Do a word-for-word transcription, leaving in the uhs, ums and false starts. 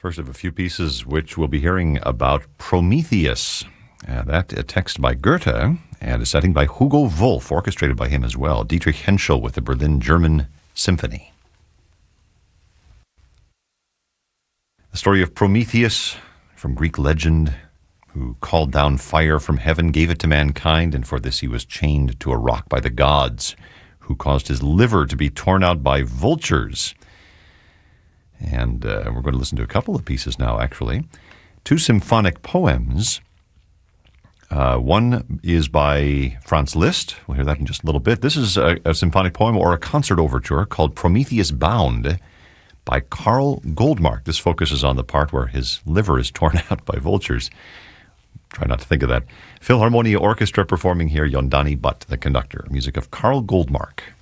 First of a few pieces which we'll be hearing about Prometheus. Uh, that a text by Goethe and a setting by Hugo Wolf, orchestrated by him as well. Dietrich Henschel with the Berlin German Symphony. The story of Prometheus from Greek legend, who called down fire from heaven, gave it to mankind, and for this he was chained to a rock by the gods, who caused his liver to be torn out by vultures. And uh, we're going to listen to a couple of pieces now, actually. Two symphonic poems. Uh, one is by Franz Liszt. We'll hear that in just a little bit. This is a, a symphonic poem or a concert overture called Prometheus Bound by Karl Goldmark. This focuses on the part where his liver is torn out by vultures. Try not to think of that. Philharmonia Orchestra performing here, Yondani Butt, the conductor. Music of Karl Goldmark.